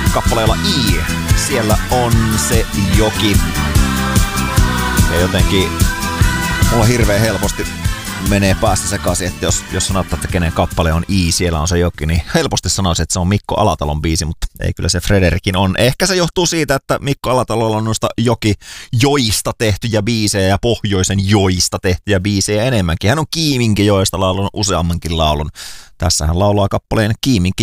kappaleella I. Siellä on se joki. Ja jotenkin mulla hirveän helposti menee päästä sekaisin, että jos sanottaa, että kenen kappale on I, siellä on se joki, niin helposti sanoisin, että se on Mikko Alatalon biisi, mutta ei, kyllä se Frederikin on. Ehkä se johtuu siitä, että Mikko Alatalolla on noista joista tehtyjä biisejä ja pohjoisen joista tehtyjä biisejä enemmänkin. Hän on Kiiminkijoesta laulunut useammankin laulun. Tässä hän laulaa kappaleen Kiiminki